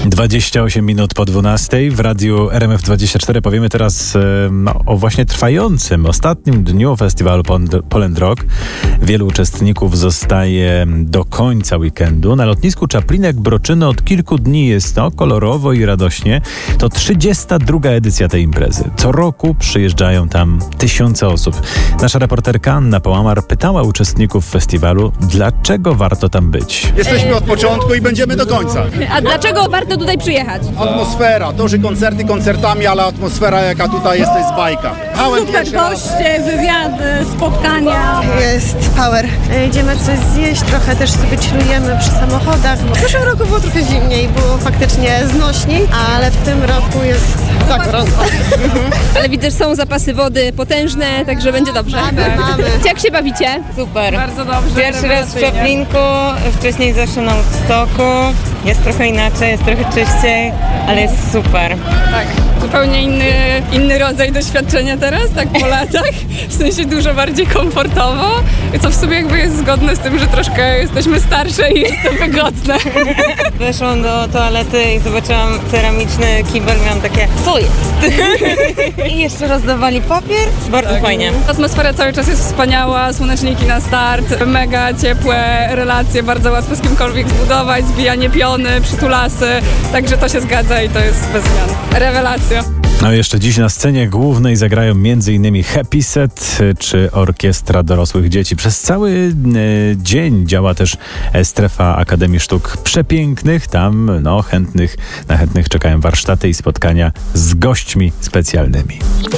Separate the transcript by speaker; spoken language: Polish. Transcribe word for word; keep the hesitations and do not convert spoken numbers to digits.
Speaker 1: dwadzieścia osiem minut po dwunastej w radiu R M F dwadzieścia cztery powiemy teraz no, o właśnie trwającym ostatnim dniu festiwalu Poland Rock. Wielu uczestników zostaje do końca weekendu. Na lotnisku Czaplinek-Broczyny od kilku dni jest no, kolorowo i radośnie. To trzydziesta druga edycja tej imprezy. Co roku przyjeżdżają tam tysiące osób. Nasza reporterka Anna Połamar pytała uczestników festiwalu, dlaczego warto tam być.
Speaker 2: Jesteśmy od początku i będziemy do końca.
Speaker 3: A dlaczego warto tutaj przyjechać?
Speaker 2: Atmosfera, to, że koncerty koncertami, ale atmosfera jaka tutaj jest, to jest bajka.
Speaker 3: Super goście, wywiady, spotkania.
Speaker 4: Jest power. Idziemy coś zjeść, trochę też sobie chillujemy przy samochodach. W zeszłym roku było trochę zimniej, było faktycznie znośniej, ale w tym roku jest za gorąco.
Speaker 3: Ale widzę, że są zapasy wody potężne, także będzie dobrze.
Speaker 4: Mamy, mamy.
Speaker 3: Jak się bawicie?
Speaker 5: Super.
Speaker 3: Bardzo dobrze.
Speaker 5: Pierwszy raz w Czaplinku, wcześniej zawsze na Woodstocku. Jest trochę inaczej, jest trochę czyściej, ale jest super.
Speaker 6: Tak, zupełnie inny, inny rodzaj doświadczenia teraz, tak po latach. W sensie dużo bardziej komfortowo, co w sumie jakby jest zgodne z tym, że troszkę jesteśmy starsze i jest to wygodne.
Speaker 5: Weszłam do toalety i zobaczyłam ceramiczny kibel, miałam takie, co jest? I jeszcze rozdawali papier. Bardzo tak. Fajnie.
Speaker 6: Atmosfera cały czas jest wspaniała, słoneczniki na start, mega ciepłe relacje, bardzo łatwo z kimkolwiek zbudować, zbijanie piony, przytulasy, także to się zgadza i to jest bez zmian. Rewelacja.
Speaker 1: No i jeszcze dziś na scenie głównej zagrają m.in. Happy Set czy Orkiestra Dorosłych Dzieci. Przez cały y, dzień działa też strefa Akademii Sztuk Przepięknych. Tam no, chętnych, na chętnych czekają warsztaty i spotkania z gośćmi specjalnymi.